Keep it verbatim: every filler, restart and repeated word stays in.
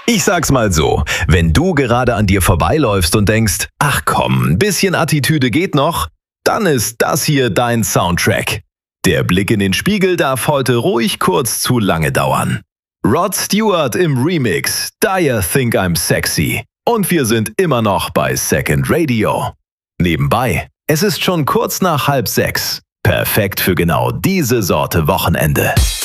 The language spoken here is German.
Ich sag's mal so, wenn du gerade an dir vorbeiläufst und denkst, ach komm, ein bisschen Attitüde geht noch, dann ist das hier dein Soundtrack. Der Blick in den Spiegel darf heute ruhig kurz zu lange dauern. Rod Stewart im Remix, Do You Think I'm Sexy? Und wir sind immer noch bei Second Radio. Nebenbei, es ist schon kurz nach halb sechs. Perfekt für genau diese Sorte Wochenende.